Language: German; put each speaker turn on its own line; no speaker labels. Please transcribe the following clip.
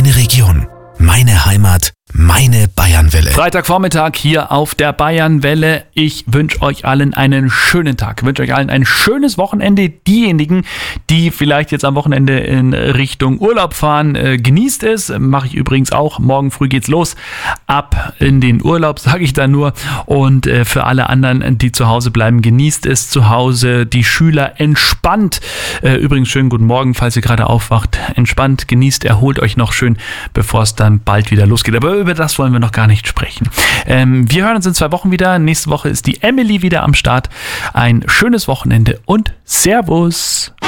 meine Region, meine Heimat, meine Bayernwelle.
Freitagvormittag hier auf der Bayernwelle. Ich wünsche euch allen einen schönen Tag. Wünsche euch allen ein schönes Wochenende. Diejenigen, die vielleicht jetzt am Wochenende in Richtung Urlaub fahren, genießt es. Mache ich übrigens auch. Morgen früh geht's los. Ab in den Urlaub, sage ich dann nur. Und für alle anderen, die zu Hause bleiben, genießt es zu Hause. Die Schüler entspannt. Übrigens schönen guten Morgen, falls ihr gerade aufwacht. Entspannt, genießt, erholt euch noch schön, bevor es dann bald wieder losgeht. Aber über das wollen wir noch gar nicht sprechen. Wir hören uns in 2 Wochen wieder. Nächste Woche ist die Emily wieder am Start. Ein schönes Wochenende und Servus.